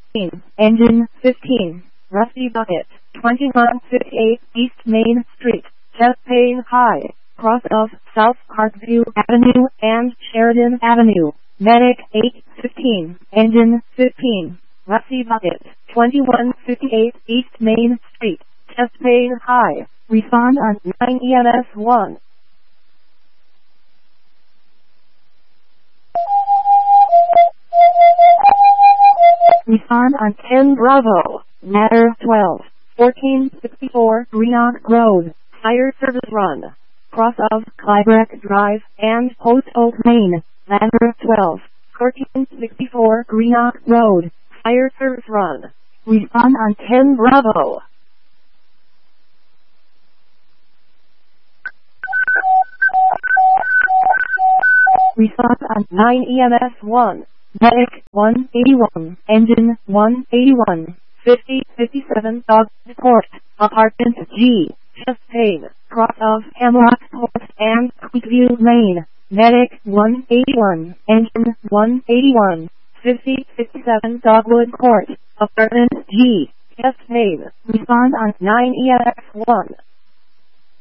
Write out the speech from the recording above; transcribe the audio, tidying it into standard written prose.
Engine 15, Rusty Bucket, 2158 East Main Street, Champaign High, cross of South Parkview Avenue and Sheridan Avenue. Medic 815, Engine 15, Rusty Bucket, 2158 East Main Street, Champaign High. Respond on 9 EMS 1. Respond on 10 Bravo, Ladder 12, 1464 Greenock Road, Fire Service Run, cross of Clybrek Drive and Post Oak, Maine. Ladder 12, 1464 Greenock Road, Fire Service Run. Respond on 10 Bravo. Respond on 9 EMS 1. Medic 181, Engine 181, 5057 Dogwood Court, Apartment G, Champaign, cross of Hemlock Court and Creekview, Maine. Medic 181, Engine 181, 5057 Dogwood Court, Apartment G, Champaign. Respond on 9 EMS 1.